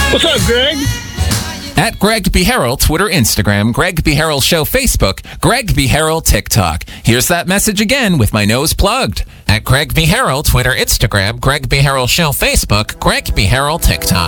What's up, Greg? At Greg B. Harrell, Twitter, Instagram, Greg B. Harrell Show, Facebook, Greg B. Harrell, TikTok. Here's that message again with my nose plugged. At Greg B. Harrell, Twitter, Instagram, Greg B. Harrell Show, Facebook, Greg B. Harrell, TikTok.